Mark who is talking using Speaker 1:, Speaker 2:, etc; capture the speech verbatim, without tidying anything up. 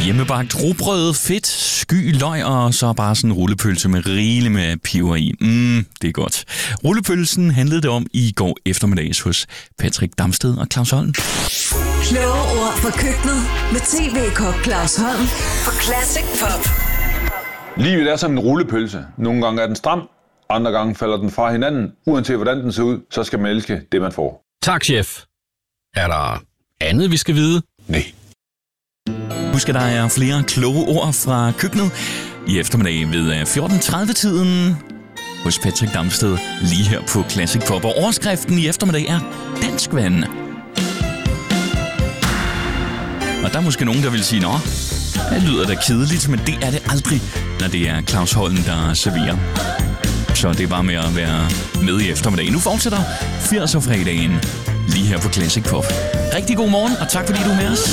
Speaker 1: Hjemmebagt rugbrød, fedt, sky, løg og så bare sådan en rullepølse med rigeligt med peber i. Mm, det er godt. Rullepølsen handlede det om i går eftermiddags hos Patrick Damsted og Claus Holm.
Speaker 2: Kloge ord fra køkkenet med T V-kok Claus Holm på Classic Pop.
Speaker 3: Livet er som en rullepølse. Nogle gange er den stram, andre gange falder den fra hinanden. Uanset hvordan den ser ud, så skal man elske det, man får.
Speaker 4: Tak, chef. Er der andet, vi skal vide?
Speaker 3: Nej.
Speaker 1: Husk, at der er flere kloge ord fra køkkenet i eftermiddag ved fjorten tredive-tiden hos Patrick Damsted lige her på Classic Pop. Og overskriften i eftermiddag er danskvand. Og der er måske nogen, der vil sige, nå, det lyder da kedeligt, men det er det aldrig, når det er Claus Holm, der serverer. Så det er bare med at være med i eftermiddag. Nu fortsætter firser-fredagen lige her på Classic Pop. Rigtig god morgen, og tak fordi du er med os.